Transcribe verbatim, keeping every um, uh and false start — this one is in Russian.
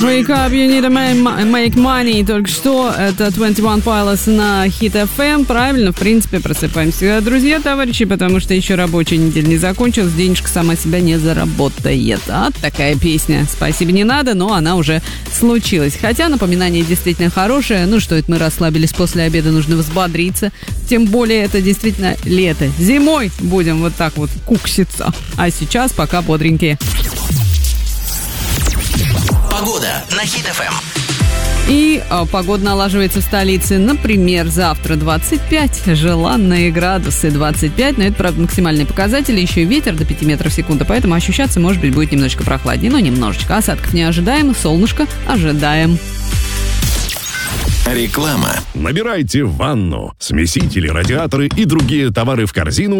Wake up, you need to make money. Только что это двадцать один Pilots на Hit эф эм. Правильно, в принципе, просыпаемся, друзья, товарищи, потому что еще рабочая неделя не закончилась, денежка сама себя не заработает. А такая песня. Спасибо, не надо, но она уже случилась. Хотя напоминание действительно хорошее. Ну что это, мы расслабились после обеда, нужно взбодриться. Тем более это действительно лето. Зимой будем вот так вот кукситься. А сейчас пока бодренькие. Погода на Хит эф эм. И а, погода налаживается в столице. Например, завтра двадцать пять, желанные градусы двадцать пять, но это, правда, максимальные показатели, еще и ветер до пяти метров в секунду, поэтому ощущаться, может быть, будет немножечко прохладнее, но немножечко. Осадков не ожидаем, солнышко ожидаем. Реклама. Набирайте ванну, смесители, радиаторы и другие товары в корзину